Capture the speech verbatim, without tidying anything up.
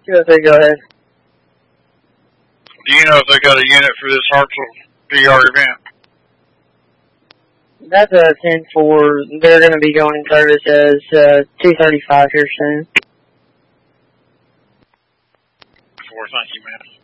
Yes, they go ahead. Do you know if they got a unit for this Hartselle P R event? That's a ten four. They're going to be going in service as uh, two thirty-five here soon. Four, thank you, man.